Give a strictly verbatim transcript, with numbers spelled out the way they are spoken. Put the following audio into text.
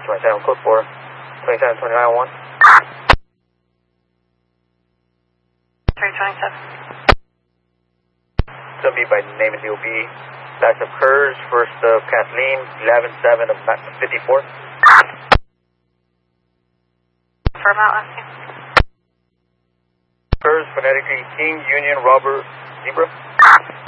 twenty-seven, code four, twenty-seven, twenty-nine, one. three twenty-seven. Somebody by the name of D O B. Last of Kurz, first of Kathleen, eleven seven of fifty-four. Confirm out last name. Kurz, phonetically King, Union, Robert, Zebra.